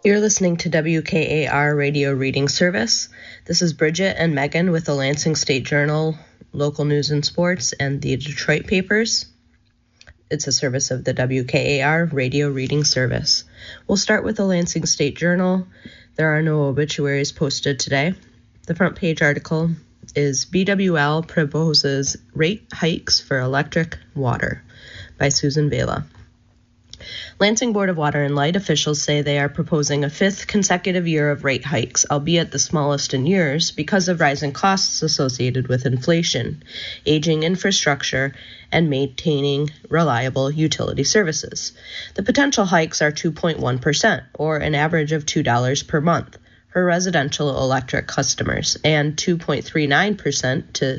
You're listening to WKAR Radio Reading Service. This is Bridget and Megan with the Lansing State Journal, Local News and Sports, and the Detroit Papers. It's a service of the WKAR Radio Reading Service. We'll start with the Lansing State Journal. There are no obituaries posted today. The front page article is BWL proposes rate hikes for electric water by Susan Vela. Lansing Board of Water and Light officials say they are proposing a fifth consecutive year of rate hikes, albeit the smallest in years, because of rising costs associated with inflation, aging infrastructure, and maintaining reliable utility services. The potential hikes are 2.1%, or an average of $2 per month, for residential electric customers, and 2.39% to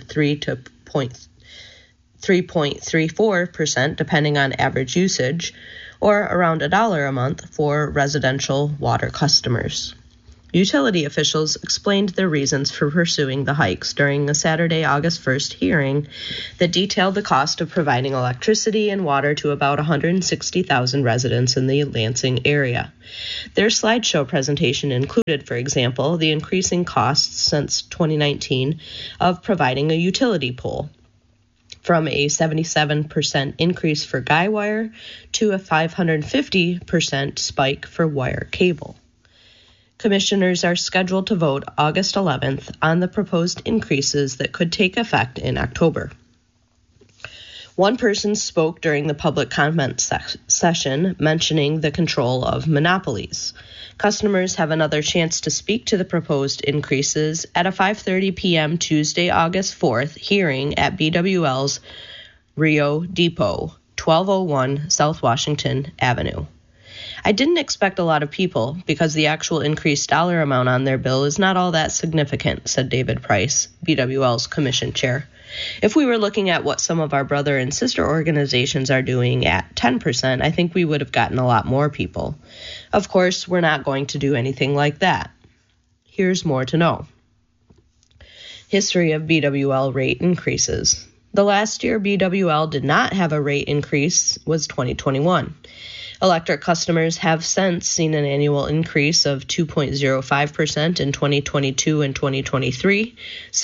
3.34%, depending on average usage, or around $1 a month for residential water customers. Utility officials explained their reasons for pursuing the hikes during a Saturday, August 1st hearing that detailed the cost of providing electricity and water to about 160,000 residents in the Lansing area. Their slideshow presentation included, for example, the increasing costs since 2019 of providing a utility pole, from a 77% increase for guy wire to a 550% spike for wire cable. Commissioners are scheduled to vote August 11th on the proposed increases that could take effect in October. One person spoke during the public comment session, mentioning the control of monopolies. Customers have another chance to speak to the proposed increases at a 5:30 p.m. Tuesday, August 4th hearing at BWL's Rio Depot, 1201 South Washington Avenue. I didn't expect a lot of people because the actual increased dollar amount on their bill is not all that significant, said David Price, BWL's commission chair. If we were looking at what some of our brother and sister organizations are doing at 10%, I think we would have gotten a lot more people. Of course, we're not going to do anything like that. Here's more to know. History of BWL rate increases. The last year BWL did not have a rate increase was 2021. Electric customers have since seen an annual increase of 2.05% in 2022 and 2023,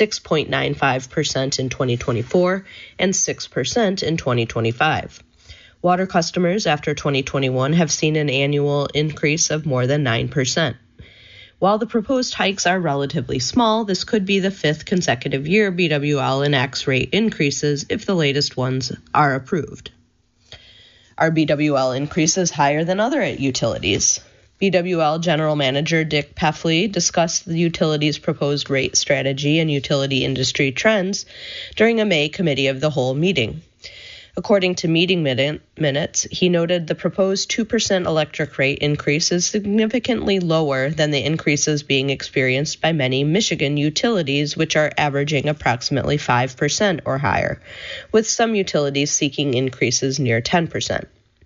6.95% in 2024, and 6% in 2025. Water customers after 2021 have seen an annual increase of more than 9%. While the proposed hikes are relatively small, this could be the fifth consecutive year BWL enacts rate increases if the latest ones are approved. Are BWL increases higher than other utilities? BWL General Manager Dick Peffley discussed the utility's proposed rate strategy and utility industry trends during a May Committee of the Whole meeting. According to meeting minutes, he noted the proposed 2% electric rate increase is significantly lower than the increases being experienced by many Michigan utilities, which are averaging approximately 5% or higher, with some utilities seeking increases near 10%.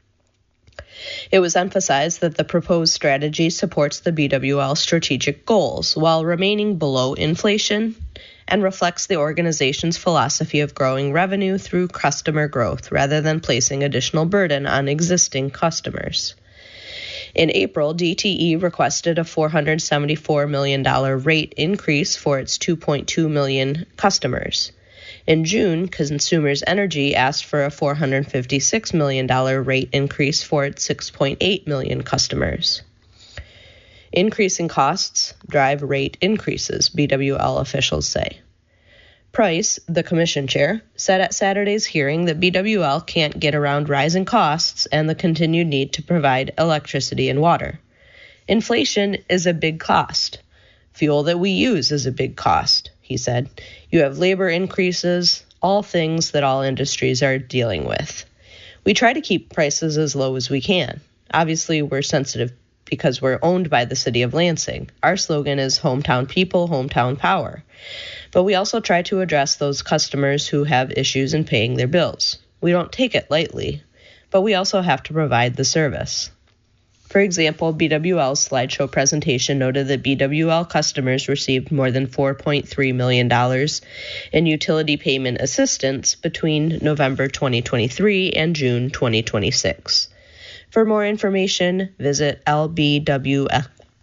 It was emphasized that the proposed strategy supports the BWL strategic goals while remaining below inflation and reflects the organization's philosophy of growing revenue through customer growth rather than placing additional burden on existing customers. In April, DTE requested a $474 million rate increase for its 2.2 million customers. In June, Consumers Energy asked for a $456 million rate increase for its 6.8 million customers. Increasing costs drive rate increases, BWL officials say. Price, the commission chair, said at Saturday's hearing that BWL can't get around rising costs and the continued need to provide electricity and water. Inflation is a big cost. Fuel that we use is a big cost, he said. You have labor increases, all things that all industries are dealing with. We try to keep prices as low as we can. Obviously, we're sensitive because we're owned by the city of Lansing. Our slogan is hometown people, hometown power. But we also try to address those customers who have issues in paying their bills. We don't take it lightly, but we also have to provide the service. For example, BWL's slideshow presentation noted that BWL customers received more than $4.3 million in utility payment assistance between November 2023 and June 2026. For more information, visit lbwl.com.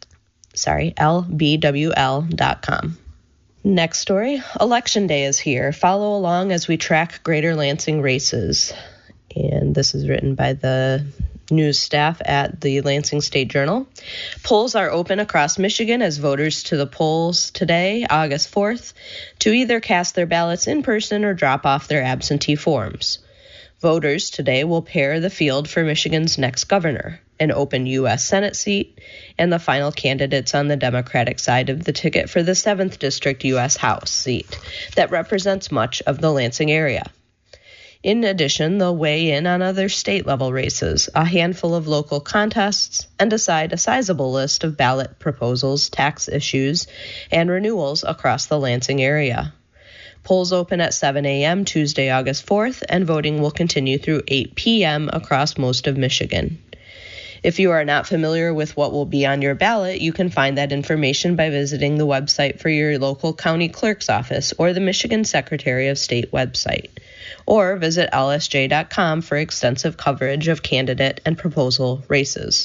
lbwl.com. Next story, Election Day is here. Follow along as we track Greater Lansing races. And this is written by the news staff at the Lansing State Journal. Polls are open across Michigan as voters to the polls today, August 4th, to either cast their ballots in person or drop off their absentee forms. Voters today will pair the field for Michigan's next governor, an open U.S. Senate seat, and the final candidates on the Democratic side of the ticket for the 7th District U.S. House seat that represents much of the Lansing area. In addition, they'll weigh in on other state-level races, a handful of local contests, and decide a sizable list of ballot proposals, tax issues, and renewals across the Lansing area. Polls open at 7 a.m. Tuesday, August 4th, and voting will continue through 8 p.m. across most of Michigan. If you are not familiar with what will be on your ballot, you can find that information by visiting the website for your local county clerk's office or the Michigan Secretary of State website, or visit lsj.com for extensive coverage of candidate and proposal races.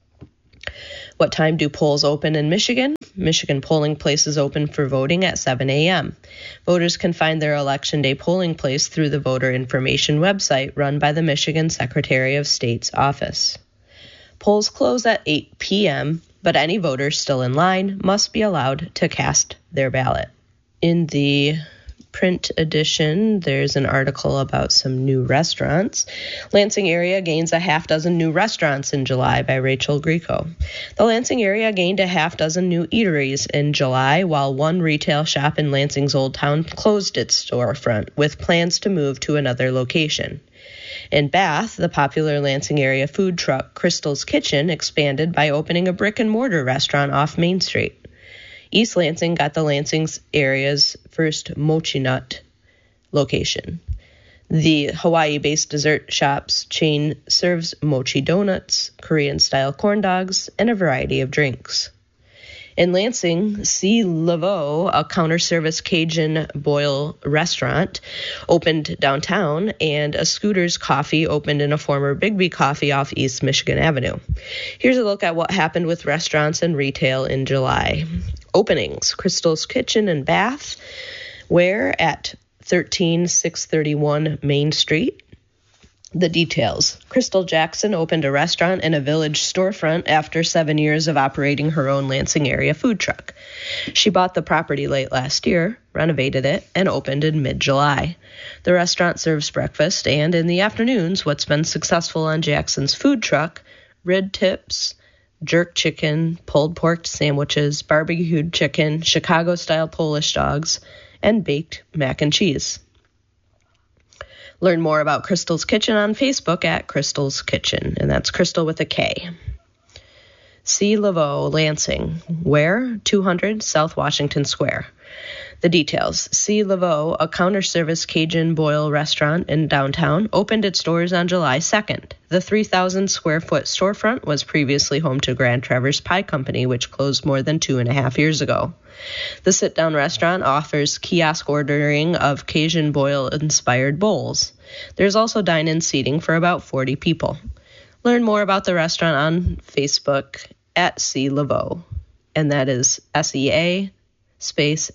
What time do polls open in Michigan? Michigan polling places open for voting at 7 a.m. Voters can find their Election Day polling place through the voter information website run by the Michigan Secretary of State's office. Polls close at 8 p.m., but any voter still in line must be allowed to cast their ballot. In the print edition, there's an article about some new restaurants. Lansing area gains a half dozen new restaurants in July by Rachel Grieco. The Lansing area gained a half dozen new eateries in July, while one retail shop in Lansing's Old Town closed its storefront, with plans to move to another location. In Bath, the popular Lansing area food truck Crystal's Kitchen expanded by opening a brick-and-mortar restaurant off Main Street. East Lansing got the Lansing's area's first Mochi Nut location. The Hawaii-based dessert shop's chain serves mochi donuts, Korean-style corn dogs, and a variety of drinks. In Lansing, C. Laveau, a counter-service Cajun boil restaurant, opened downtown, and a Scooter's Coffee opened in a former Bigby Coffee off East Michigan Avenue. Here's a look at what happened with restaurants and retail in July. Openings: Crystal's Kitchen in Bath, where at 13631 Main Street. The details: Crystal Jackson opened a restaurant in a village storefront after 7 years of operating her own Lansing area food truck. She bought the property late last year, renovated it, and opened in mid-July. The restaurant serves breakfast and, in the afternoons, what's been successful on Jackson's food truck: rib tips, jerk chicken, pulled pork sandwiches, barbecued chicken, Chicago-style Polish dogs, and baked mac and cheese. Learn more about Crystal's Kitchen on Facebook at Crystal's Kitchen, and that's Crystal with a K. C. Laveau, Lansing, where? 200 South Washington Square. The details: C. Laveau, a counter-service Cajun boil restaurant in downtown, opened its doors on July 2nd. The 3,000-square-foot storefront was previously home to Grand Traverse Pie Company, which closed more than 2.5 years ago. The sit-down restaurant offers kiosk ordering of Cajun boil-inspired bowls. There's also dine-in seating for about 40 people. Learn more about the restaurant on Facebook at C. Laveau, and that is SEA space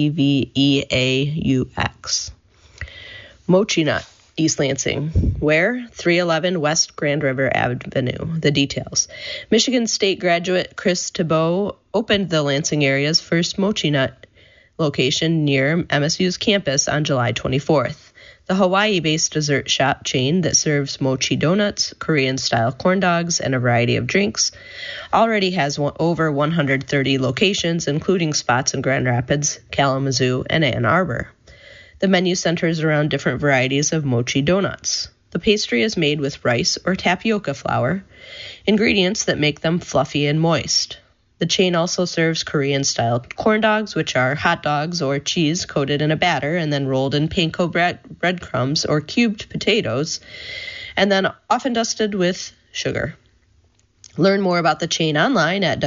LEVEAUX. Mochi Nut, East Lansing, where? 311 West Grand River Avenue. The details: Michigan State graduate Chris Thibault opened the Lansing area's first Mochi Nut location near MSU's campus on July 24th. The Hawaii-based dessert shop chain that serves mochi donuts, Korean-style corn dogs, and a variety of drinks already has over 130 locations, including spots in Grand Rapids, Kalamazoo, and Ann Arbor. The menu centers around different varieties of mochi donuts. The pastry is made with rice or tapioca flour, ingredients that make them fluffy and moist. The chain also serves Korean-style corn dogs, which are hot dogs or cheese coated in a batter and then rolled in panko breadcrumbs or cubed potatoes, and then often dusted with sugar. Learn more about the chain online at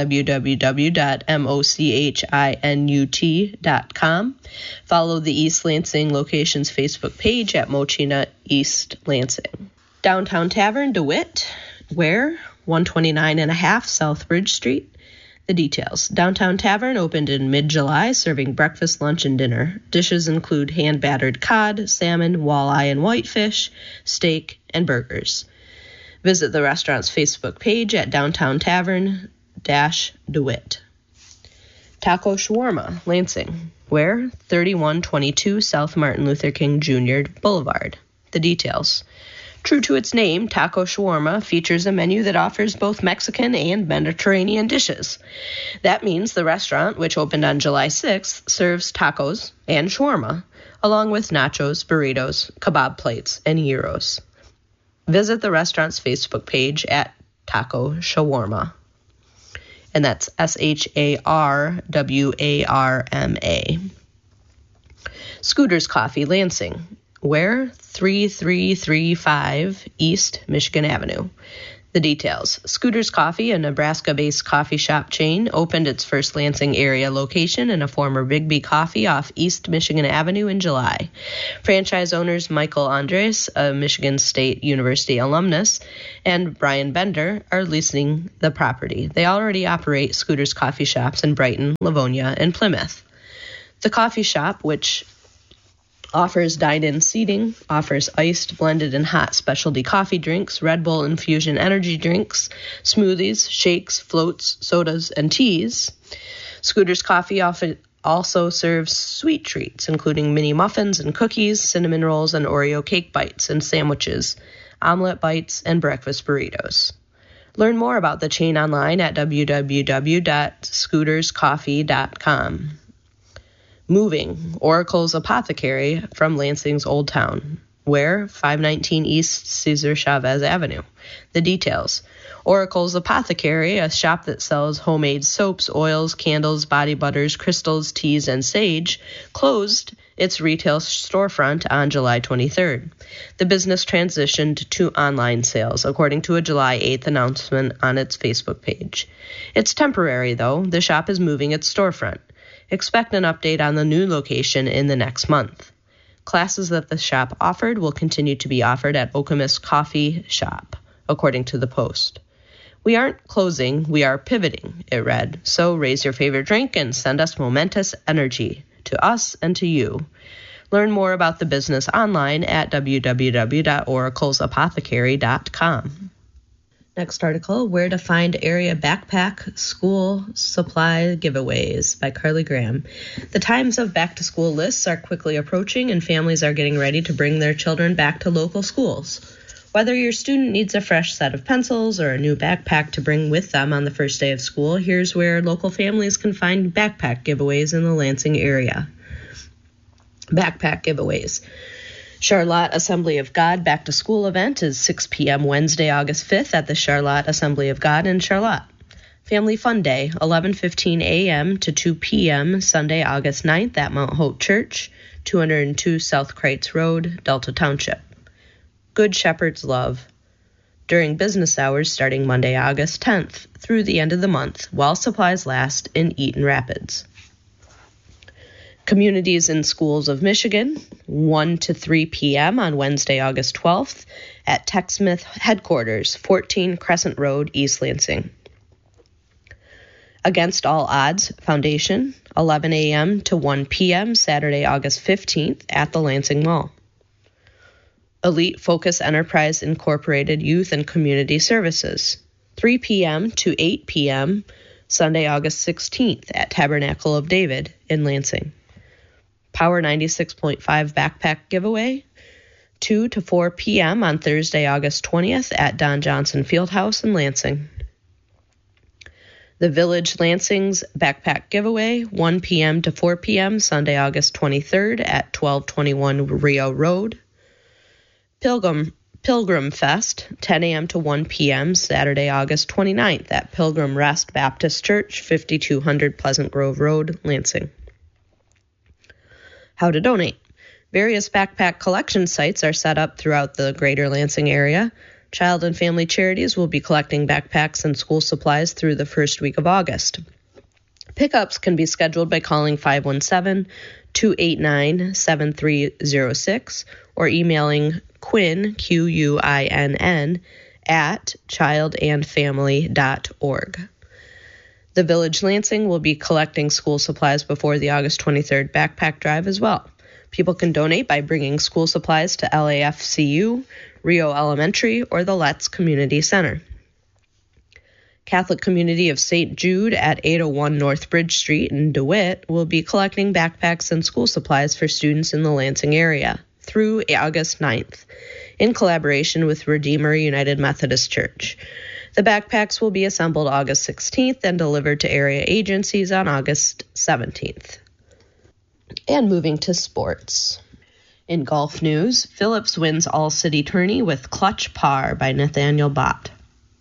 www.mochinut.com. Follow the East Lansing location's Facebook page at Mochi Nut East Lansing. Downtown Tavern, DeWitt, where? 129.5 South Bridge Street. The details. Downtown Tavern opened in mid-July, serving breakfast, lunch, and dinner. Dishes include hand-battered cod, salmon, walleye, and whitefish, steak, and burgers. Visit the restaurant's Facebook page at Downtown Tavern-DeWitt. Taco Shawarma, Lansing. Where? 3122 South Martin Luther King Jr. Boulevard. The details. True to its name, Taco Shawarma features a menu that offers both Mexican and Mediterranean dishes. That means the restaurant, which opened on July 6th, serves tacos and shawarma, along with nachos, burritos, kebab plates, and gyros. Visit the restaurant's Facebook page at Taco Shawarma. And that's SHARWARMA. Scooter's Coffee, Lansing. Where? 3335 East Michigan Avenue. The details. Scooter's Coffee, a Nebraska-based coffee shop chain, opened its first Lansing area location in a former Bigby Coffee off East Michigan Avenue in July. Franchise owners Michael Andres, a Michigan State University alumnus, and Brian Bender are leasing the property. They already operate Scooter's Coffee shops in Brighton, Livonia, and Plymouth. The coffee shop, which offers dine-in seating, offers iced, blended, and hot specialty coffee drinks, Red Bull infusion energy drinks, smoothies, shakes, floats, sodas, and teas. Scooter's Coffee also serves sweet treats, including mini muffins and cookies, cinnamon rolls, and Oreo cake bites and sandwiches, omelet bites, and breakfast burritos. Learn more about the chain online at www.scooterscoffee.com. Moving, Oracle's Apothecary from Lansing's Old Town. Where? 519 East Cesar Chavez Avenue. The details. Oracle's Apothecary, a shop that sells homemade soaps, oils, candles, body butters, crystals, teas, and sage, closed its retail storefront on July 23rd. The business transitioned to online sales, according to a July 8th announcement on its Facebook page. It's temporary, though. The shop is moving its storefront. Expect an update on the new location in the next month. Classes that the shop offered will continue to be offered at Okemos Coffee Shop, according to the Post. We aren't closing, we are pivoting, it read. So raise your favorite drink and send us momentous energy, to us and to you. Learn more about the business online at www.oraclesapothecary.com. Next article, Where to Find Area Backpack School Supply Giveaways by Carly Graham. The times of back-to-school lists are quickly approaching, and families are getting ready to bring their children back to local schools. Whether your student needs a fresh set of pencils or a new backpack to bring with them on the first day of school, here's where local families can find backpack giveaways in the Lansing area. Backpack giveaways. Charlotte Assembly of God Back to School event is 6 p.m. Wednesday, August 5th at the Charlotte Assembly of God in Charlotte. Family Fun Day, 11:15 a.m. to 2 p.m. Sunday, August 9th at Mount Hope Church, 202 South Kreitz Road, Delta Township. Good Shepherd's Love. During business hours starting Monday, August 10th through the end of the month, while supplies last in Eaton Rapids. Communities in Schools of Michigan, 1 to 3 p.m. on Wednesday, August 12th at TechSmith Headquarters, 14 Crescent Road, East Lansing. Against All Odds Foundation, 11 a.m. to 1 p.m. Saturday, August 15th at the Lansing Mall. Elite Focus Enterprise Incorporated Youth and Community Services, 3 p.m. to 8 p.m. Sunday, August 16th at Tabernacle of David in Lansing. Power 96.5 Backpack Giveaway, 2 to 4 p.m. on Thursday, August 20th at Don Johnson Fieldhouse in Lansing. The Village Lansing's Backpack Giveaway, 1 p.m. to 4 p.m. Sunday, August 23rd at 1221 Rio Road. Pilgrim Fest, 10 a.m. to 1 p.m. Saturday, August 29th at Pilgrim Rest Baptist Church, 5200 Pleasant Grove Road, Lansing. How to donate. Various backpack collection sites are set up throughout the greater Lansing area. Child and family charities will be collecting backpacks and school supplies through the first week of August. Pickups can be scheduled by calling 517-289-7306 or emailing Quinn, Quinn, at childandfamily.org. The Village Lansing will be collecting school supplies before the August 23rd backpack drive as well. People can donate by bringing school supplies to LAFCU, Rio Elementary, or the Letts Community Center. Catholic Community of St. Jude at 801 North Bridge Street in DeWitt will be collecting backpacks and school supplies for students in the Lansing area through August 9th, in collaboration with Redeemer United Methodist Church. The backpacks will be assembled August 16th and delivered to area agencies on August 17th. And moving to sports. In golf news, Phillips wins All-City Tourney with clutch par by Nathaniel Bott.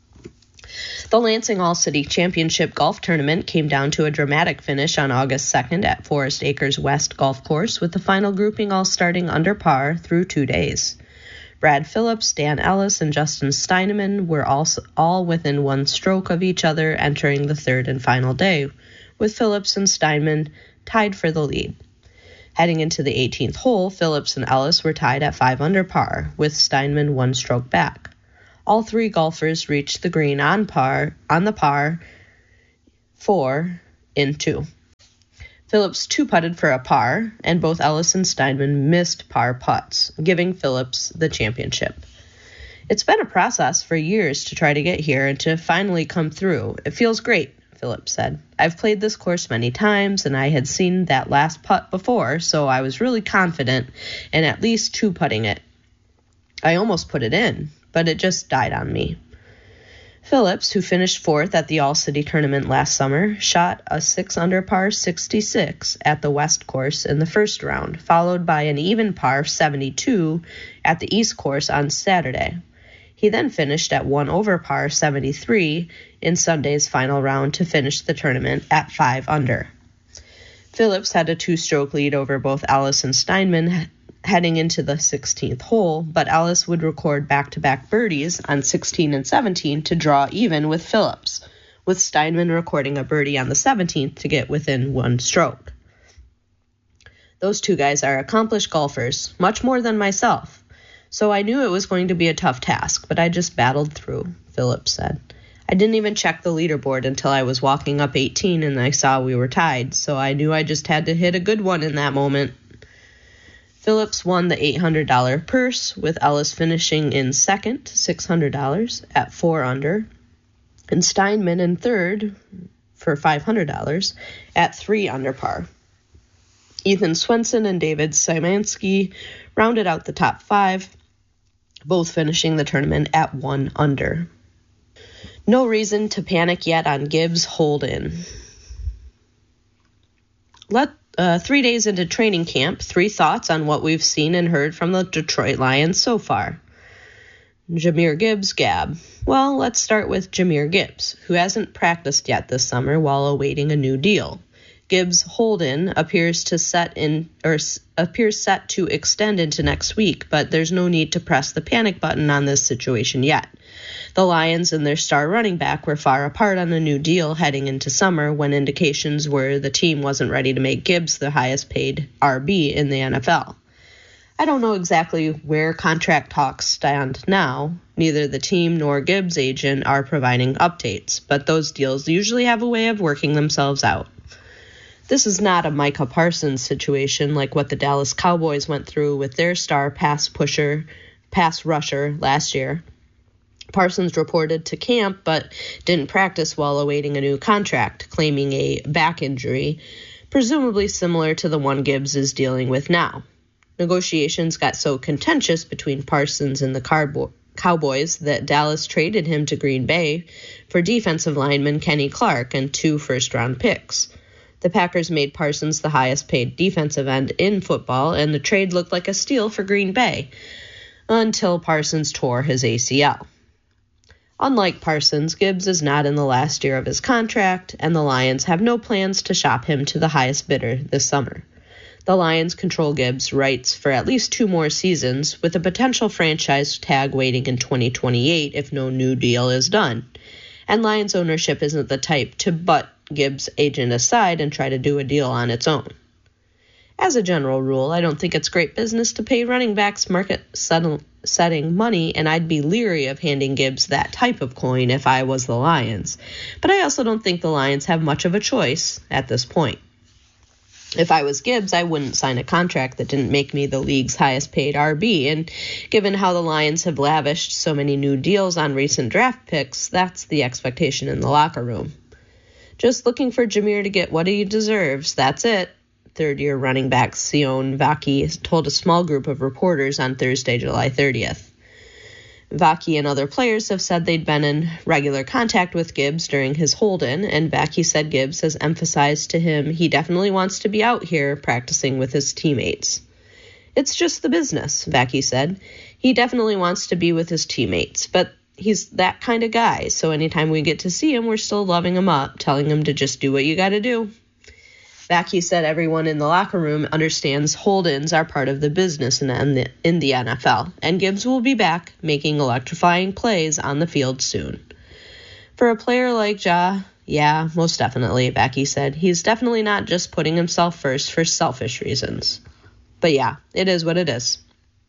The Lansing All-City Championship Golf Tournament came down to a dramatic finish on August 2nd at Forest Acres West Golf Course, with the final grouping all starting under par through 2 days. Brad Phillips, Dan Ellis, and Justin Steineman were all within one stroke of each other entering the third and final day, with Phillips and Steineman tied for the lead. Heading into the 18th hole, Phillips and Ellis were tied at 5 under par, with Steineman 1 stroke back. All three golfers reached the green on the par 4 in 2. Phillips two-putted for a par, and both Ellis and Steineman missed par putts, giving Phillips the championship. It's been a process for years to try to get here and to finally come through. It feels great, Phillips said. I've played this course many times, and I had seen that last putt before, so I was really confident in at least two-putting it. I almost put it in, but it just died on me. Phillips, who finished 4th at the All-City Tournament last summer, shot a 6 under par 66 at the West Course in the first round, followed by an even par 72 at the East Course on Saturday. He then finished at 1 over par 73 in Sunday's final round to finish the tournament at 5 under. Phillips had a 2-stroke lead over both Ellis and Steineman heading into the 16th hole, but Ellis would record back-to-back birdies on 16 and 17 to draw even with Phillips, with Steineman recording a birdie on the 17th to get within 1 stroke. Those two guys are accomplished golfers, much more than myself, so I knew it was going to be a tough task, but I just battled through, Phillips said. I didn't even check the leaderboard until I was walking up 18 and I saw we were tied, so I knew I just had to hit a good one in that moment. Phillips won the $800 purse, with Ellis finishing in second, $600 at 4 under, and Steineman in third for $500 at 3 under par. Ethan Swenson and David Szymanski rounded out the top 5, both finishing the tournament at 1 under. No reason to panic yet on Gibbs hold-in. 3 days into training camp, 3 thoughts on what we've seen and heard from the Detroit Lions so far. Jahmyr Gibbs, Gab. Well, let's start with Jahmyr Gibbs, who hasn't practiced yet this summer while awaiting a new deal. Gibbs' hold-in appears set to extend into next week, but there's no need to press the panic button on this situation yet. The Lions and their star running back were far apart on a new deal heading into summer, when indications were the team wasn't ready to make Gibbs the highest paid RB in the NFL. I don't know exactly where contract talks stand now. Neither the team nor Gibbs' agent are providing updates, but those deals usually have a way of working themselves out. This is not a Micah Parsons situation like what the Dallas Cowboys went through with their star pass rusher last year. Parsons reported to camp but didn't practice while awaiting a new contract, claiming a back injury, presumably similar to the one Gibbs is dealing with now. Negotiations got so contentious between Parsons and the Cowboys that Dallas traded him to Green Bay for defensive lineman Kenny Clark and 2 first-round picks. The Packers made Parsons the highest-paid defensive end in football, and the trade looked like a steal for Green Bay until Parsons tore his ACL. Unlike Parsons, Gibbs is not in the last year of his contract, and the Lions have no plans to shop him to the highest bidder this summer. The Lions control Gibbs' rights for at least 2 more seasons, with a potential franchise tag waiting in 2028 if no new deal is done. And Lions ownership isn't the type to butt Gibbs' agent aside and try to do a deal on its own. As a general rule, I don't think it's great business to pay running backs market setting money, and I'd be leery of handing Gibbs that type of coin if I was the Lions. But I also don't think the Lions have much of a choice at this point. If I was Gibbs, I wouldn't sign a contract that didn't make me the league's highest paid RB, and given how the Lions have lavished so many new deals on recent draft picks, that's the expectation in the locker room. Just looking for Jameer to get what he deserves, that's it, third-year running back Sion Vaki told a small group of reporters on Thursday, July 30th. Vaki and other players have said they'd been in regular contact with Gibbs during his hold-in, and Vaki said Gibbs has emphasized to him he definitely wants to be out here practicing with his teammates. It's just the business, Vaki said. He definitely wants to be with his teammates, but he's that kind of guy, so anytime we get to see him, we're still loving him up, telling him to just do what you gotta do. Vaki said everyone in the locker room understands hold-ins are part of the business in the NFL, and Gibbs will be back making electrifying plays on the field soon. For a player like Ja, yeah, most definitely, Vaki said. He's definitely not just putting himself first for selfish reasons. But yeah, it is what it is.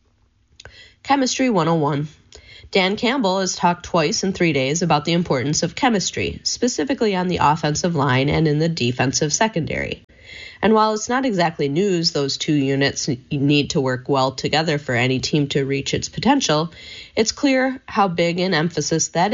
Chemistry 101. Dan Campbell has talked twice in 3 days about the importance of chemistry, specifically on the offensive line and in the defensive secondary. And while it's not exactly news those two units need to work well together for any team to reach its potential, it's clear how big an emphasis that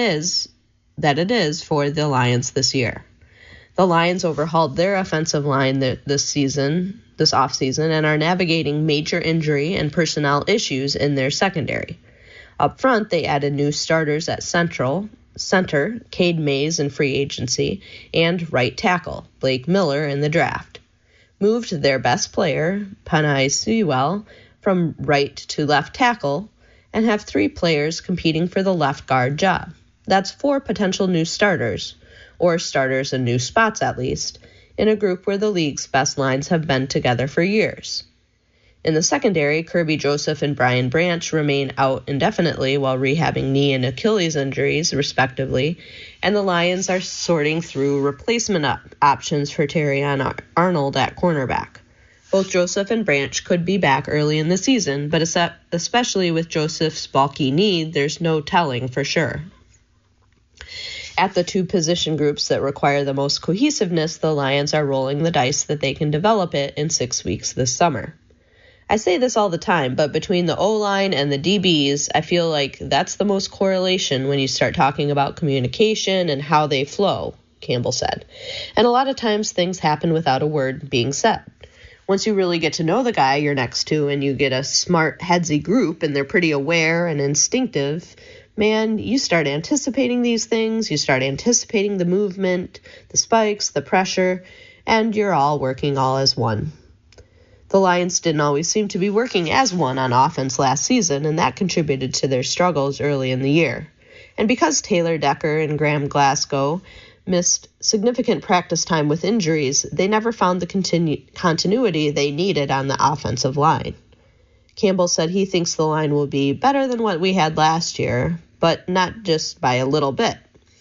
it is for the Lions this year. The Lions overhauled their offensive line this offseason, and are navigating major injury and personnel issues in their secondary. Up front, they added new starters at center, Cade Mays in free agency, and right tackle, Blake Miller in the draft. Moved their best player, Penei Sewell, from right to left tackle, and have 3 players competing for the left guard job. That's 4 potential new starters, or starters in new spots at least, in a group where the league's best lines have been together for years. In the secondary, Kirby Joseph and Brian Branch remain out indefinitely while rehabbing knee and Achilles injuries, respectively, and the Lions are sorting through replacement options for Terrion Arnold at cornerback. Both Joseph and Branch could be back early in the season, but especially with Joseph's bulky knee, there's no telling for sure. At the 2 position groups that require the most cohesiveness, the Lions are rolling the dice that they can develop it in 6 weeks this summer. I say this all the time, but between the O-line and the DBs, I feel like that's the most correlation when you start talking about communication and how they flow, Campbell said. And a lot of times things happen without a word being said. Once you really get to know the guy you're next to and you get a smart, headsy group and they're pretty aware and instinctive, man, you start anticipating these things, you start anticipating the movement, the spikes, the pressure, and you're all working all as one. The Lions didn't always seem to be working as one on offense last season, and that contributed to their struggles early in the year. And because Taylor Decker and Graham Glasgow missed significant practice time with injuries, they never found the continuity they needed on the offensive line. Campbell said he thinks the line will be better than what we had last year, but not just by a little bit.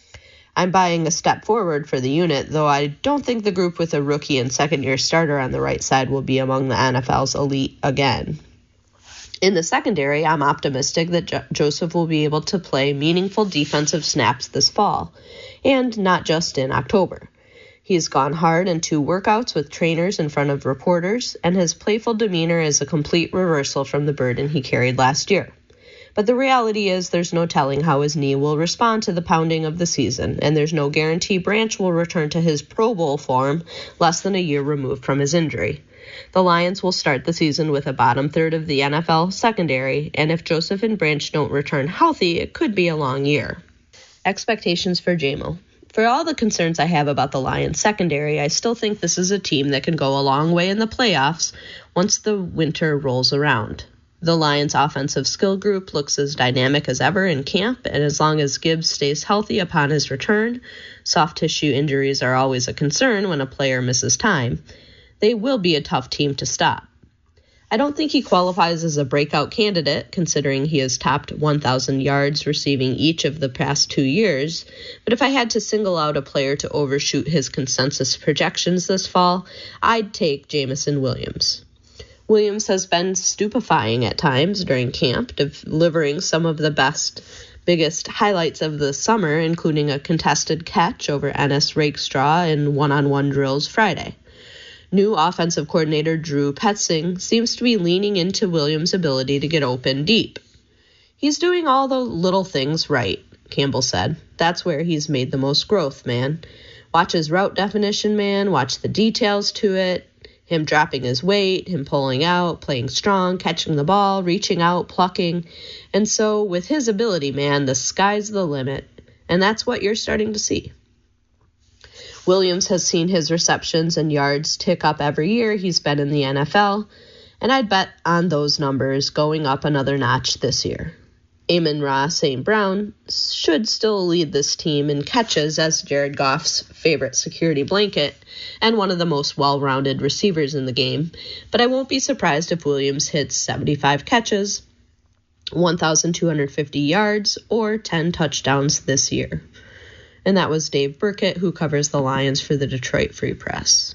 I'm buying a step forward for the unit, though I don't think the group with a rookie and second-year starter on the right side will be among the NFL's elite again. In the secondary, I'm optimistic that Joseph will be able to play meaningful defensive snaps this fall, and not just in October. He's gone hard in 2 workouts with trainers in front of reporters, and his playful demeanor is a complete reversal from the burden he carried last year. But the reality is there's no telling how his knee will respond to the pounding of the season, and there's no guarantee Branch will return to his Pro Bowl form less than a year removed from his injury. The Lions will start the season with a bottom third of the NFL secondary, and if Joseph and Branch don't return healthy, it could be a long year. Expectations for JMO. For all the concerns I have about the Lions secondary, I still think this is a team that can go a long way in the playoffs once the winter rolls around. The Lions' offensive skill group looks as dynamic as ever in camp, and as long as Gibbs stays healthy upon his return, soft tissue injuries are always a concern when a player misses time, they will be a tough team to stop. I don't think he qualifies as a breakout candidate, considering he has topped 1,000 yards receiving each of the past 2 years, but if I had to single out a player to overshoot his consensus projections this fall, I'd take Jameson Williams. Williams has been stupefying at times during camp, delivering some of the biggest highlights of the summer, including a contested catch over Ennis Rakestraw in one-on-one drills Friday. New offensive coordinator Drew Petzing seems to be leaning into Williams' ability to get open deep. "He's doing all the little things right," Campbell said. "That's where he's made the most growth, man. Watch his route definition, man. Watch the details to it. Him dropping his weight, him pulling out, playing strong, catching the ball, reaching out, plucking. And so with his ability, man, the sky's the limit. And that's what you're starting to see." Williams has seen his receptions and yards tick up every year he's been in the NFL, and I'd bet on those numbers going up another notch this year. Amon-Ra St. Brown should still lead this team in catches as Jared Goff's favorite security blanket and one of the most well-rounded receivers in the game, but I won't be surprised if Williams hits 75 catches, 1,250 yards, or 10 touchdowns this year. And that was Dave Burkett, who covers the Lions for the Detroit Free Press.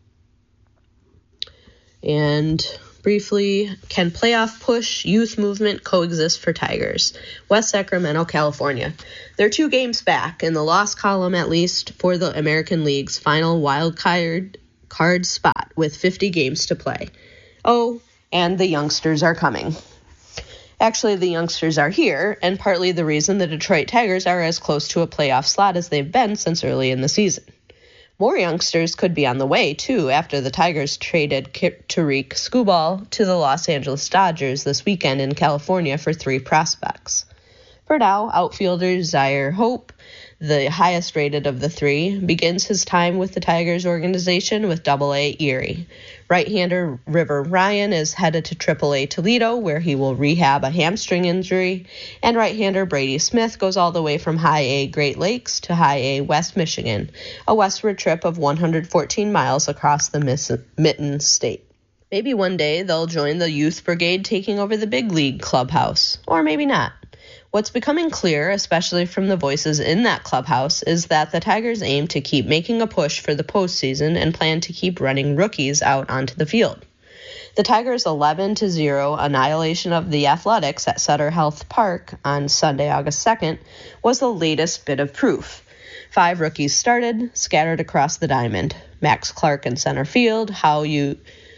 And briefly, can playoff push youth movement coexist for Tigers? West Sacramento, California. They're 2 games back in the loss column, at least, for the American League's final wild card spot with 50 games to play. Oh, and the youngsters are coming. Actually, the youngsters are here, and partly the reason the Detroit Tigers are as close to a playoff slot as they've been since early in the season. More youngsters could be on the way, too, after the Tigers traded Tariq Skubal to the Los Angeles Dodgers this weekend in California for 3 prospects. For now, outfielder Zaire Hope, the highest rated of the 3, begins his time with the Tigers organization with Double-A Erie. Right-hander River Ryan is headed to Triple-A Toledo, where he will rehab a hamstring injury, and right-hander Brady Smith goes all the way from High-A Great Lakes to High-A West Michigan, a westward trip of 114 miles across the Mitten State. Maybe one day they'll join the youth brigade taking over the big league clubhouse, or maybe not. What's becoming clear, especially from the voices in that clubhouse, is that the Tigers aim to keep making a push for the postseason and plan to keep running rookies out onto the field. The Tigers' 11-0 annihilation of the Athletics at Sutter Health Park on Sunday, August 2nd, was the latest bit of proof. 5 rookies started, scattered across the diamond. Max Clark in center field, Hao-Lu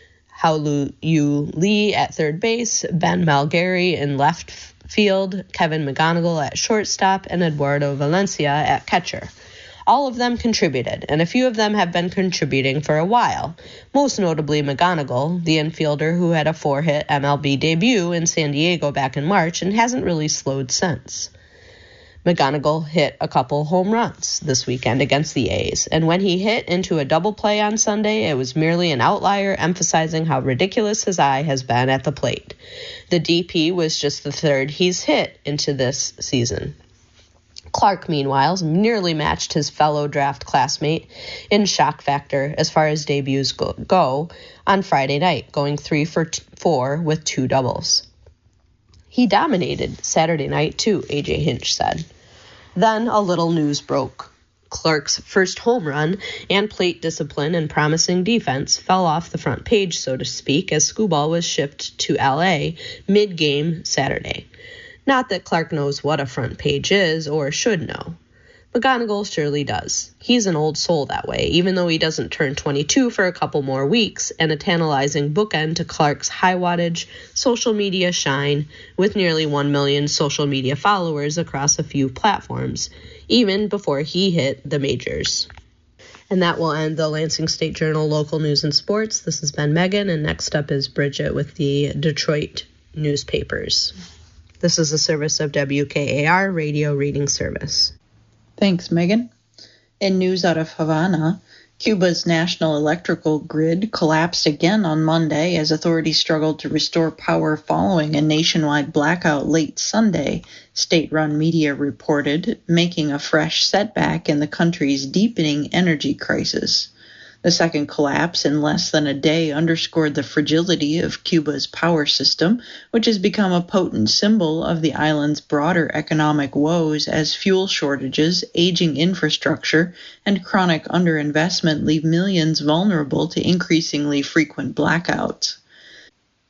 Lee at third base, Ben Malgary in left field, Kevin McGonigal at shortstop, and Eduardo Valencia at catcher. All of them contributed, and a few of them have been contributing for a while, most notably McGonigal, the infielder who had a 4-hit MLB debut in San Diego back in March and hasn't really slowed since. McGonigal hit a couple home runs this weekend against the A's, and when he hit into a double play on Sunday, it was merely an outlier emphasizing how ridiculous his eye has been at the plate. The DP was just the 3rd he's hit into this season. Clark, meanwhile, nearly matched his fellow draft classmate in shock factor as far as debuts go on Friday night, going 3 for 4 with 2 doubles. He dominated Saturday night, too, A.J. Hinch said. Then a little news broke. Clark's first home run and plate discipline and promising defense fell off the front page, so to speak, as Skubal was shipped to L.A. mid-game Saturday. Not that Clark knows what a front page is or should know. McGonigal surely does. He's an old soul that way, even though he doesn't turn 22 for a couple more weeks, and a tantalizing bookend to Clark's high-wattage social media shine with nearly 1 million social media followers across a few platforms, even before he hit the majors. And that will end the Lansing State Journal Local News and Sports. This has been Megan, and next up is Bridget with the Detroit newspapers. This is a service of WKAR Radio Reading Service. Thanks, Megan. In news out of Havana, Cuba's national electrical grid collapsed again on Monday as authorities struggled to restore power following a nationwide blackout late Sunday, state-run media reported, making a fresh setback in the country's deepening energy crisis. The second collapse in less than a day underscored the fragility of Cuba's power system, which has become a potent symbol of the island's broader economic woes as fuel shortages, aging infrastructure, and chronic underinvestment leave millions vulnerable to increasingly frequent blackouts.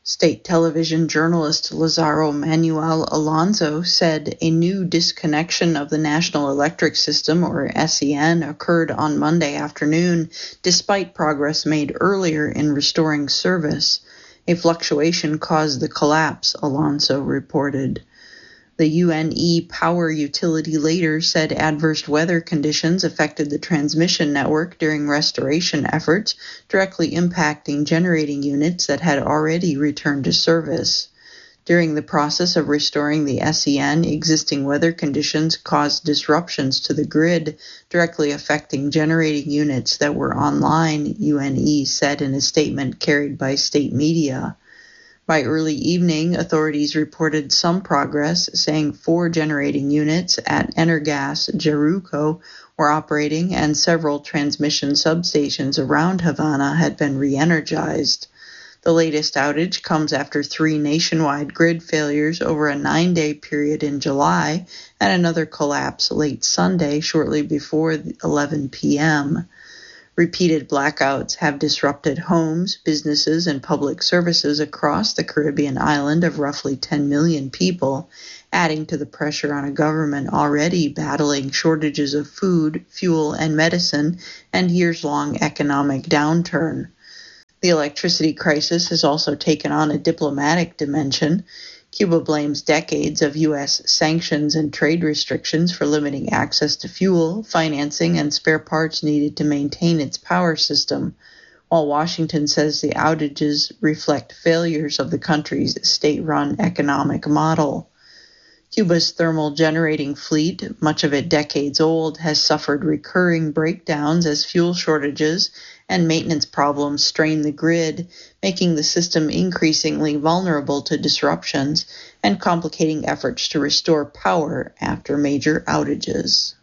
State television journalist Lazaro Manuel Alonso said a new disconnection of the National Electric System, or SEN, occurred on Monday afternoon, despite progress made earlier in restoring service. A fluctuation caused the collapse, Alonso reported. The UNE power utility later said adverse weather conditions affected the transmission network during restoration efforts, directly impacting generating units that had already returned to service. During the process of restoring the SEN, existing weather conditions caused disruptions to the grid, directly affecting generating units that were online, UNE said in a statement carried by state media. By early evening, authorities reported some progress, saying 4 generating units at Energas Jaruco were operating and several transmission substations around Havana had been re-energized. The latest outage comes after 3 nationwide grid failures over a 9-day period in July and another collapse late Sunday shortly before 11 p.m. Repeated blackouts have disrupted homes, businesses, and public services across the Caribbean island of roughly 10 million people, adding to the pressure on a government already battling shortages of food, fuel, and medicine and years-long economic downturn. The electricity crisis has also taken on a diplomatic dimension. Cuba blames decades of U.S. sanctions and trade restrictions for limiting access to fuel, financing, and spare parts needed to maintain its power system, while Washington says the outages reflect failures of the country's state-run economic model. Cuba's thermal generating fleet, much of it decades old, has suffered recurring breakdowns as fuel shortages and maintenance problems strain the grid, making the system increasingly vulnerable to disruptions and complicating efforts to restore power after major outages.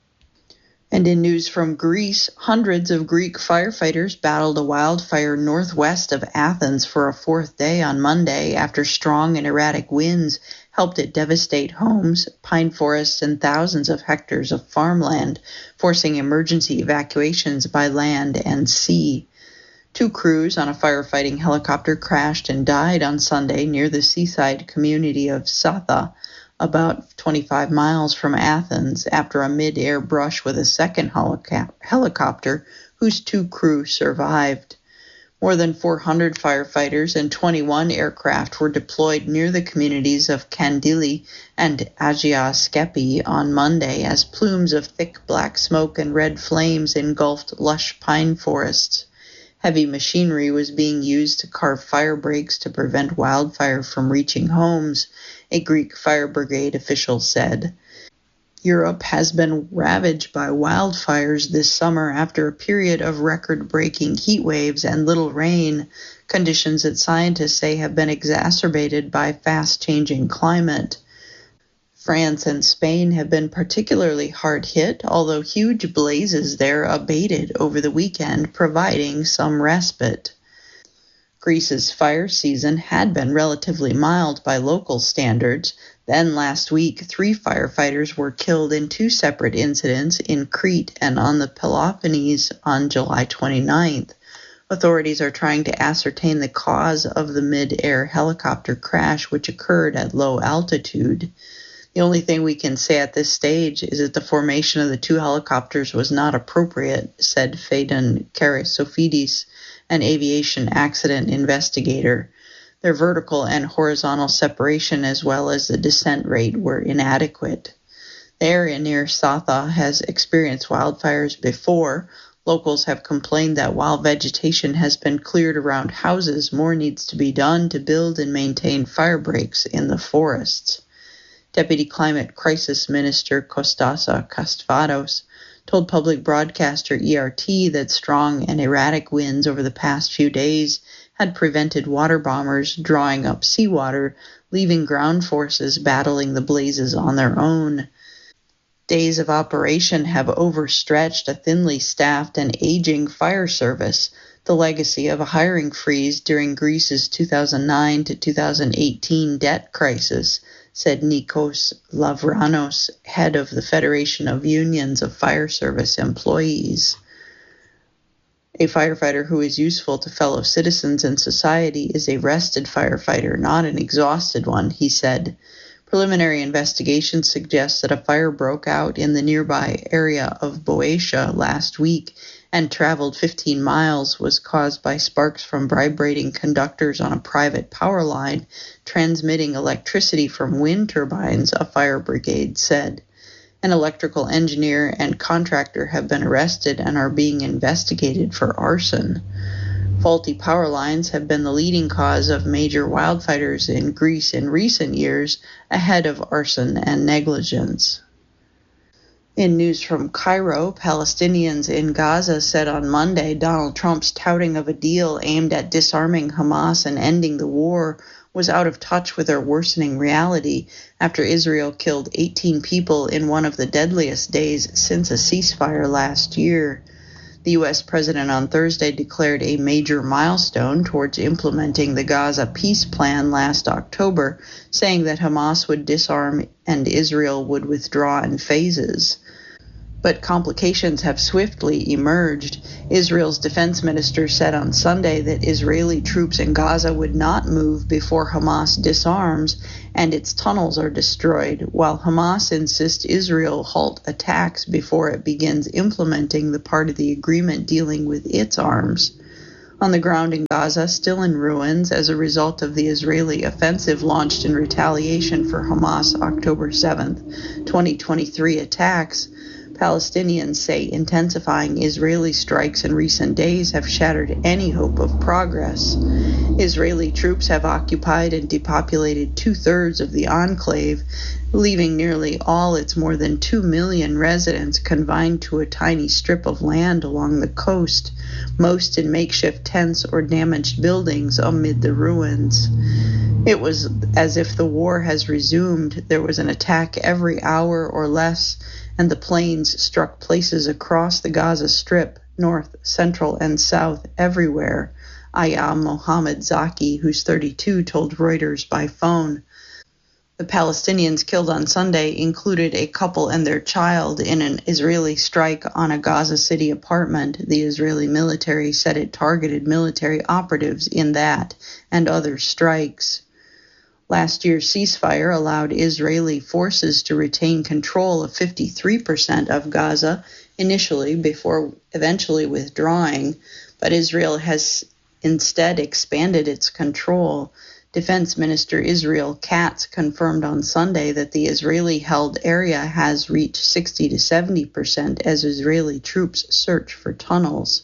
And in news from Greece, hundreds of Greek firefighters battled a wildfire northwest of Athens for a 4th day on Monday after strong and erratic winds helped it devastate homes, pine forests, and thousands of hectares of farmland, forcing emergency evacuations by land and sea. 2 crews on a firefighting helicopter crashed and died on Sunday near the seaside community of Satha, about 25 miles from Athens, after a mid-air brush with a second helicopter whose 2 crew survived. More than 400 firefighters and 21 aircraft were deployed near the communities of Kandili and Agia Skepi on Monday as plumes of thick black smoke and red flames engulfed lush pine forests. Heavy machinery was being used to carve fire breaks to prevent wildfire from reaching homes, a Greek fire brigade official said. Europe has been ravaged by wildfires this summer after a period of record-breaking heat waves and little rain, conditions that scientists say have been exacerbated by fast-changing climate. France and Spain have been particularly hard hit, although huge blazes there abated over the weekend, providing some respite. Greece's fire season had been relatively mild by local standards. Then last week, 3 firefighters were killed in 2 separate incidents in Crete and on the Peloponnese on July 29th. Authorities are trying to ascertain the cause of the mid-air helicopter crash, which occurred at low altitude. The only thing we can say at this stage is that the formation of the 2 helicopters was not appropriate, said Phaedon Karisofidis, an aviation accident investigator. Their vertical and horizontal separation as well as the descent rate were inadequate. The area near Satha has experienced wildfires before. Locals have complained that while vegetation has been cleared around houses, more needs to be done to build and maintain fire breaks in the forests. Deputy Climate Crisis Minister Kostasa Kastvados told public broadcaster ERT that strong and erratic winds over the past few days had prevented water bombers drawing up seawater, leaving ground forces battling the blazes on their own. Days of operation have overstretched a thinly staffed and aging fire service, the legacy of a hiring freeze during Greece's 2009 to 2018 debt crisis, said Nikos Lavranos, head of the Federation of Unions of Fire Service Employees. A firefighter who is useful to fellow citizens and society is a rested firefighter, not an exhausted one, he said. Preliminary investigations suggest that a fire broke out in the nearby area of Boeotia last week and traveled 15 miles, was caused by sparks from vibrating conductors on a private power line transmitting electricity from wind turbines, a fire brigade said. An electrical engineer and contractor have been arrested and are being investigated for arson. Faulty power lines have been the leading cause of major wildfires in Greece in recent years, ahead of arson and negligence. In news from Cairo, Palestinians in Gaza said on Monday Donald Trump's touting of a deal aimed at disarming Hamas and ending the war was out of touch with our worsening reality after Israel killed 18 people in one of the deadliest days since a ceasefire last year. The U.S. president on Thursday declared a major milestone towards implementing the Gaza peace plan last October, saying that Hamas would disarm and Israel would withdraw in phases. But complications have swiftly emerged. Israel's defense minister said on Sunday that Israeli troops in Gaza would not move before Hamas disarms and its tunnels are destroyed, while Hamas insists Israel halt attacks before it begins implementing the part of the agreement dealing with its arms. On the ground in Gaza, still in ruins as a result of the Israeli offensive launched in retaliation for Hamas' October 7, 2023 attacks, Palestinians say intensifying Israeli strikes in recent days have shattered any hope of progress. Israeli troops have occupied and depopulated two-thirds of the enclave, leaving nearly all its more than 2 million residents confined to a tiny strip of land along the coast, most in makeshift tents or damaged buildings amid the ruins. It was as if the war has resumed. There was an attack every hour or less, and the planes struck places across the Gaza Strip, north, central, and south, everywhere, Aya Mohammed Zaki, who's 32, told Reuters by phone. The Palestinians killed on Sunday included a couple and their child in an Israeli strike on a Gaza City apartment. The Israeli military said it targeted military operatives in that and other strikes. Last year's ceasefire allowed Israeli forces to retain control of 53% of Gaza initially, before eventually withdrawing, but Israel has instead expanded its control. Defense Minister Israel Katz confirmed on Sunday that the Israeli-held area has reached 60 to 70% as Israeli troops search for tunnels.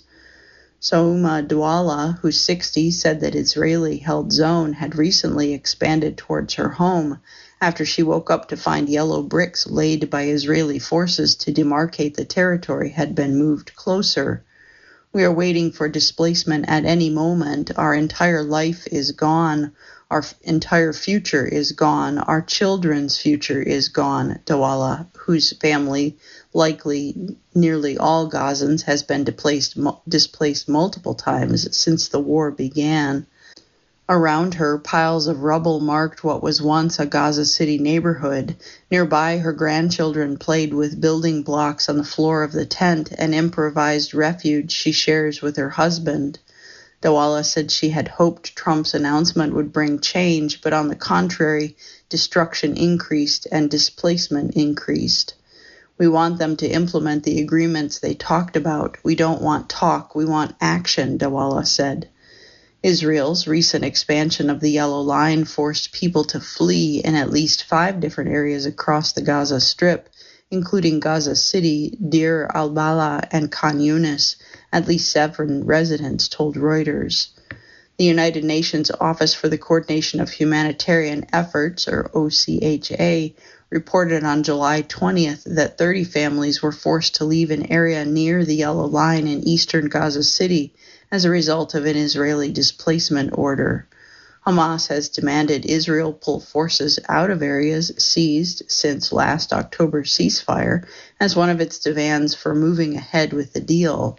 Sauma Douala, who's 60, said that Israeli-held zone had recently expanded towards her home after she woke up to find yellow bricks laid by Israeli forces to demarcate the territory had been moved closer. We are waiting for displacement at any moment. Our entire life is gone. Our entire future is gone. Our children's future is gone, Douala, whose family, likely nearly all Gazans, has been displaced multiple times since the war began. Around her, piles of rubble marked what was once a Gaza City neighborhood. Nearby, her grandchildren played with building blocks on the floor of the tent, an improvised refuge she shares with her husband. Douala said she had hoped Trump's announcement would bring change, but on the contrary, destruction increased and displacement increased. We want them to implement the agreements they talked about. We don't want talk, we want action, Douala said. Israel's recent expansion of the Yellow Line forced people to flee in at least 5 different areas across the Gaza Strip, including Gaza City, Deir al-Balah, and Khan Yunis. At least 7 residents told Reuters. The United Nations Office for the Coordination of Humanitarian Efforts, or OCHA, reported on July 20th that 30 families were forced to leave an area near the Yellow Line in eastern Gaza City as a result of an Israeli displacement order. Hamas has demanded Israel pull forces out of areas seized since last October's ceasefire as one of its demands for moving ahead with the deal.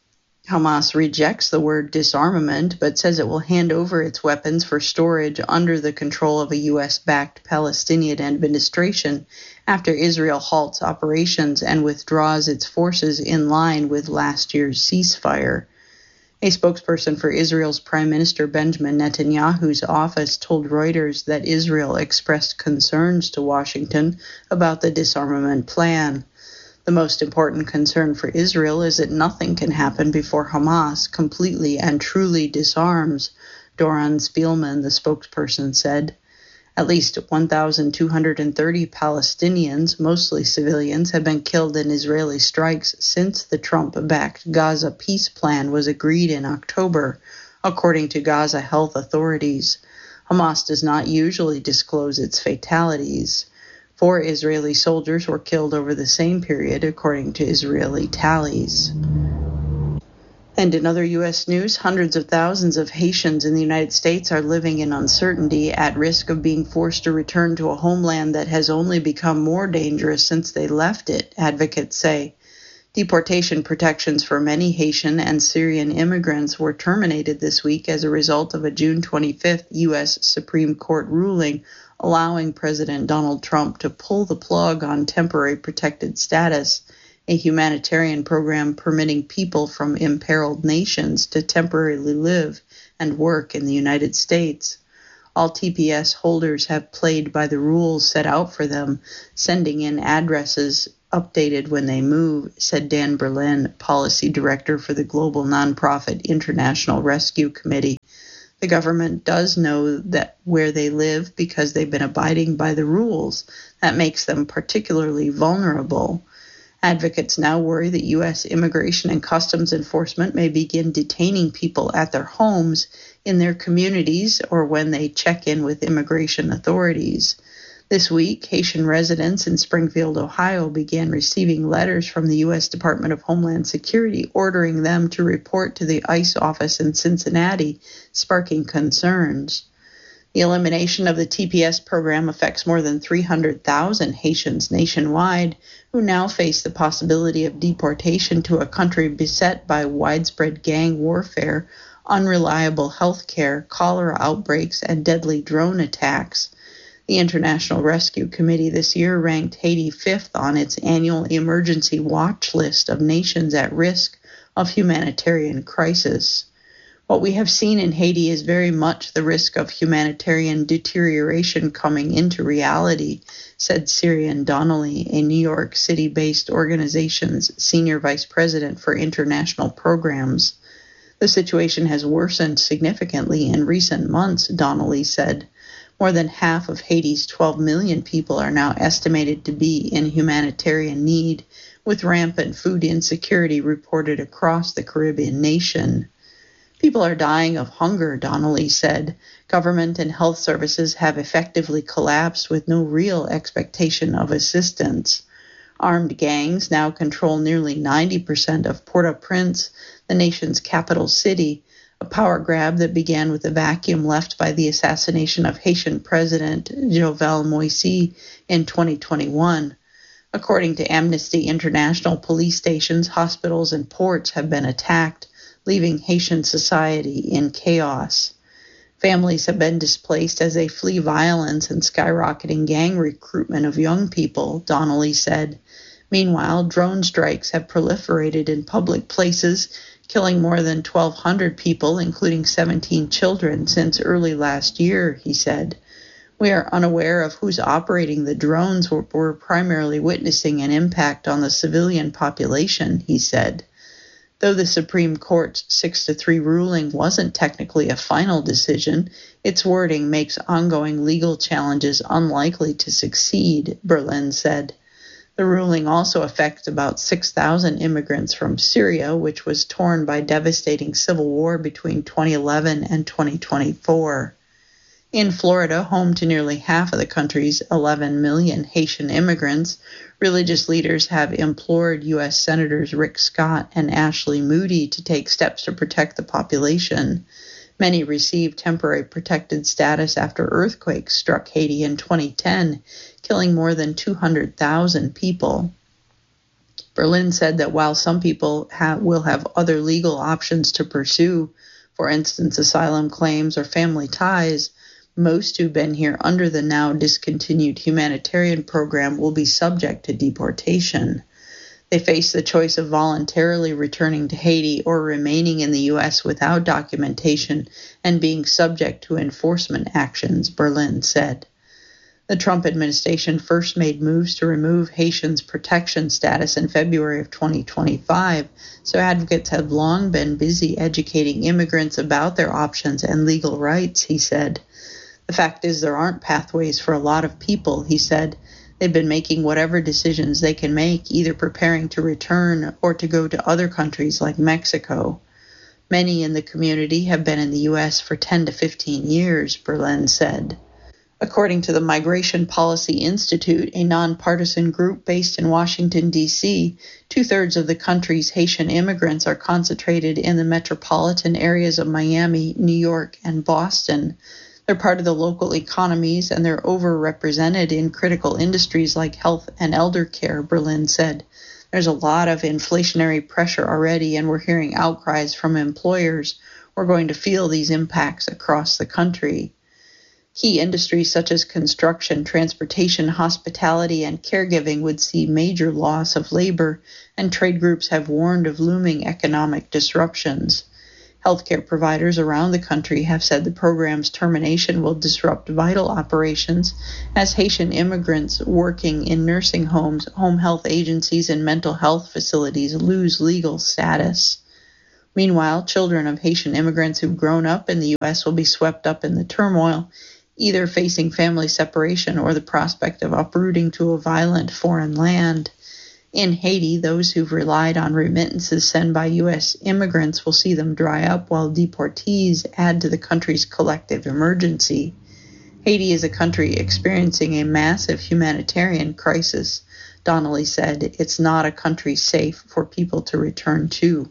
Hamas rejects the word disarmament, but says it will hand over its weapons for storage under the control of a U.S.-backed Palestinian administration after Israel halts operations and withdraws its forces in line with last year's ceasefire. A spokesperson for Israel's Prime Minister Benjamin Netanyahu's office told Reuters that Israel expressed concerns to Washington about the disarmament plan. The most important concern for Israel is that nothing can happen before Hamas completely and truly disarms, Doron Spielman, the spokesperson, said. At least 1,230 Palestinians, mostly civilians, have been killed in Israeli strikes since the Trump-backed Gaza peace plan was agreed in October, according to Gaza health authorities. Hamas does not usually disclose its fatalities. 4 Israeli soldiers were killed over the same period, according to Israeli tallies. And in other U.S. news, hundreds of thousands of Haitians in the United States are living in uncertainty, at risk of being forced to return to a homeland that has only become more dangerous since they left it, advocates say. Deportation protections for many Haitian and Syrian immigrants were terminated this week as a result of a June 25th U.S. Supreme Court ruling allowing President Donald Trump to pull the plug on temporary protected status, a humanitarian program permitting people from imperiled nations to temporarily live and work in the United States. All TPS holders have played by the rules set out for them, sending in addresses updated when they move, said Dan Berlin, policy director for the global nonprofit International Rescue Committee. The government does know that where they live because they've been abiding by the rules. That makes them particularly vulnerable. Advocates now worry that U.S. Immigration and Customs Enforcement may begin detaining people at their homes, in their communities, or when they check in with immigration authorities. This week, Haitian residents in Springfield, Ohio, began receiving letters from the U.S. Department of Homeland Security ordering them to report to the ICE office in Cincinnati, sparking concerns. The elimination of the TPS program affects more than 300,000 Haitians nationwide, who now face the possibility of deportation to a country beset by widespread gang warfare, unreliable health care, cholera outbreaks, and deadly drone attacks. The International Rescue Committee this year ranked Haiti 5th on its annual emergency watch list of nations at risk of humanitarian crisis. What we have seen in Haiti is very much the risk of humanitarian deterioration coming into reality, said Cyrian Donnelly, a New York City-based organization's senior vice president for international programs. The situation has worsened significantly in recent months, Donnelly said. More than half of Haiti's 12 million people are now estimated to be in humanitarian need, with rampant food insecurity reported across the Caribbean nation. People are dying of hunger, Donnelly said. Government and health services have effectively collapsed with no real expectation of assistance. Armed gangs now control nearly 90% of Port-au-Prince, the nation's capital city, a power grab that began with the vacuum left by the assassination of Haitian President Jovenel Moïse in 2021. According to Amnesty International, police stations, hospitals, and ports have been attacked, leaving Haitian society in chaos. Families have been displaced as they flee violence and skyrocketing gang recruitment of young people, Donnelly said. Meanwhile, drone strikes have proliferated in public places, killing more than 1,200 people, including 17 children, since early last year, he said. We are unaware of who's operating the drones. We're primarily witnessing an impact on the civilian population, he said. Though the Supreme Court's 6-3 ruling wasn't technically a final decision, its wording makes ongoing legal challenges unlikely to succeed, Berlin said. The ruling also affects about 6,000 immigrants from Syria, which was torn by devastating civil war between 2011 and 2024. In Florida, home to nearly half of the country's 11 million Haitian immigrants, religious leaders have implored U.S. Senators Rick Scott and Ashley Moody to take steps to protect the population. Many received temporary protected status after earthquakes struck Haiti in 2010, killing more than 200,000 people. Berlin said that while some people will have other legal options to pursue, for instance, asylum claims or family ties, most who've been here under the now discontinued humanitarian program will be subject to deportation. They face the choice of voluntarily returning to Haiti or remaining in the U.S. without documentation and being subject to enforcement actions, Berlin said. The Trump administration first made moves to remove Haitians' protection status in February of 2025, so advocates have long been busy educating immigrants about their options and legal rights, he said. The fact is there aren't pathways for a lot of people, he said. They've been making whatever decisions they can make, either preparing to return or to go to other countries like Mexico. Many in the community have been in the U.S. for 10 to 15 years, Berlin said. According to the Migration Policy Institute, a nonpartisan group based in Washington, D.C., 2/3 of the country's Haitian immigrants are concentrated in the metropolitan areas of Miami, New York, and Boston. They're part of the local economies, and they're overrepresented in critical industries like health and elder care, Berlin said. There's a lot of inflationary pressure already, and we're hearing outcries from employers. We're going to feel these impacts across the country. Key industries such as construction, transportation, hospitality, and caregiving would see major loss of labor, and trade groups have warned of looming economic disruptions. Healthcare providers around the country have said the program's termination will disrupt vital operations as Haitian immigrants working in nursing homes, home health agencies, and mental health facilities lose legal status. Meanwhile, children of Haitian immigrants who've grown up in the U.S. will be swept up in the turmoil, either facing family separation or the prospect of uprooting to a violent foreign land. In Haiti, those who've relied on remittances sent by U.S. immigrants will see them dry up while deportees add to the country's collective emergency. Haiti is a country experiencing a massive humanitarian crisis. Donnelly said, "It's not a country safe for people to return to."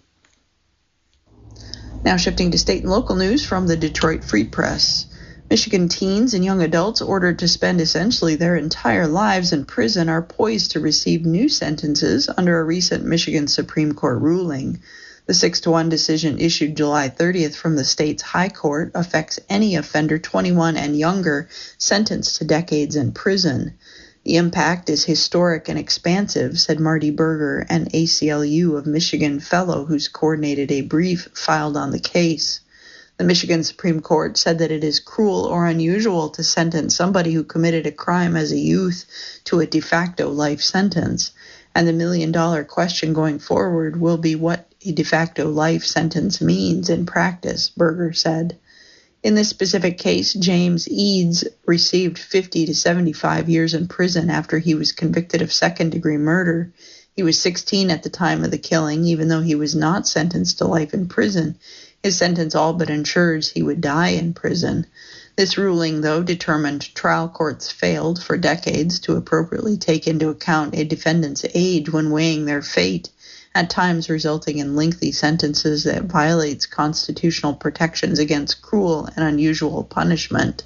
Now shifting to state and local news from the Detroit Free Press. Michigan teens and young adults ordered to spend essentially their entire lives in prison are poised to receive new sentences under a recent Michigan Supreme Court ruling. The 6-1 decision issued July 30th from the state's high court affects any offender 21 and younger sentenced to decades in prison. The impact is historic and expansive, said Marty Berger, an ACLU of Michigan fellow who's coordinated a brief filed on the case. The Michigan Supreme Court said that it is cruel or unusual to sentence somebody who committed a crime as a youth to a de facto life sentence, and the million-dollar question going forward will be what a de facto life sentence means in practice, Berger said. In this specific case, James Eads received 50 to 75 years in prison after he was convicted of second-degree murder. He was 16 at the time of the killing, even though he was not sentenced to life in prison. His sentence all but ensures he would die in prison. This ruling, though, determined trial courts failed for decades to appropriately take into account a defendant's age when weighing their fate, at times resulting in lengthy sentences that violates constitutional protections against cruel and unusual punishment.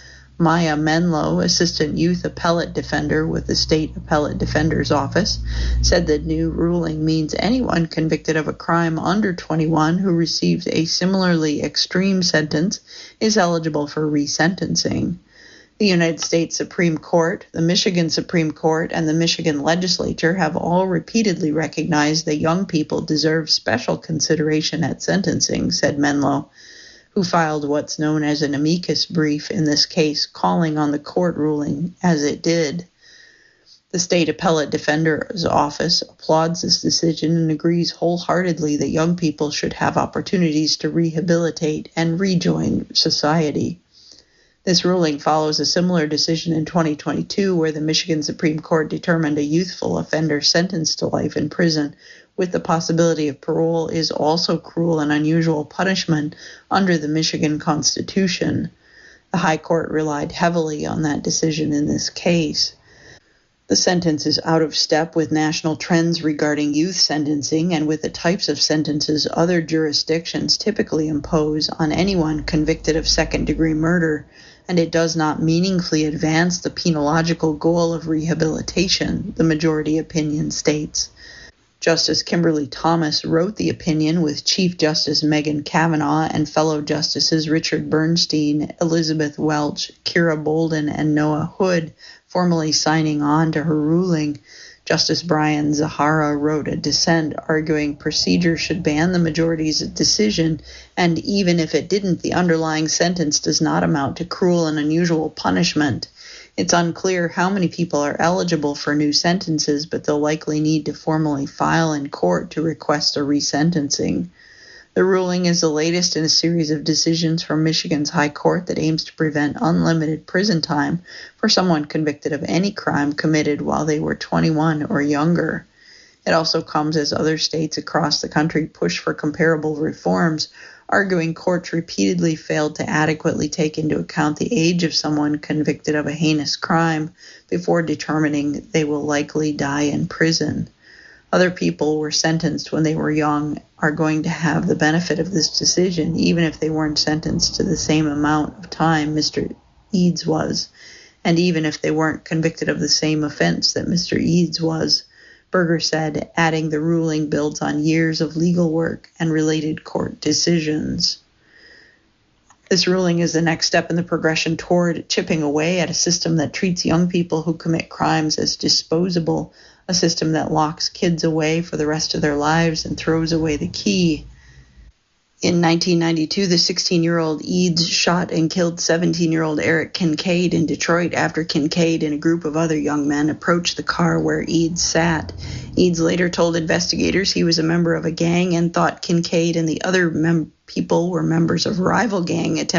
Maya Menlo, Assistant Youth Appellate Defender with the State Appellate Defender's Office, said the new ruling means anyone convicted of a crime under 21 who receives a similarly extreme sentence is eligible for resentencing. The United States Supreme Court, the Michigan Supreme Court, and the Michigan Legislature have all repeatedly recognized that young people deserve special consideration at sentencing, said Menlo, who filed what's known as an amicus brief in this case, calling on the court ruling as it did. The State Appellate Defender's Office applauds this decision and agrees wholeheartedly that young people should have opportunities to rehabilitate and rejoin society. This ruling follows a similar decision in 2022 where the Michigan Supreme Court determined a youthful offender sentenced to life in prison with the possibility of parole is also cruel and unusual punishment under the Michigan Constitution. The High Court relied heavily on that decision in this case. The sentence is out of step with national trends regarding youth sentencing and with the types of sentences other jurisdictions typically impose on anyone convicted of second-degree murder, and it does not meaningfully advance the penological goal of rehabilitation, the majority opinion states. Justice Kimberly Thomas wrote the opinion with Chief Justice Megan Kavanaugh and fellow Justices Richard Bernstein, Elizabeth Welch, Kira Bolden, and Noah Hood formally signing on to her ruling. Justice Brian Zahara wrote a dissent arguing procedure should ban the majority's decision, and even if it didn't, the underlying sentence does not amount to cruel and unusual punishment. It's unclear how many people are eligible for new sentences, but they'll likely need to formally file in court to request a resentencing. The ruling is the latest in a series of decisions from Michigan's High Court that aims to prevent unlimited prison time for someone convicted of any crime committed while they were 21 or younger. It also comes as other states across the country push for comparable reforms, arguing courts repeatedly failed to adequately take into account the age of someone convicted of a heinous crime before determining they will likely die in prison. Other people were sentenced when they were young are going to have the benefit of this decision, even if they weren't sentenced to the same amount of time Mr. Eads was, and even if they weren't convicted of the same offense that Mr. Eads was, Berger said, adding the ruling builds on years of legal work and related court decisions. This ruling is the next step in the progression toward chipping away at a system that treats young people who commit crimes as disposable, a system that locks kids away for the rest of their lives and throws away the key. In 1992, the 16-year-old Eads shot and killed 17-year-old Eric Kincaid in Detroit after Kincaid and a group of other young men approached the car where Eads sat. Eads later told investigators he was a member of a gang and thought Kincaid and the other people were members of a rival gang attempting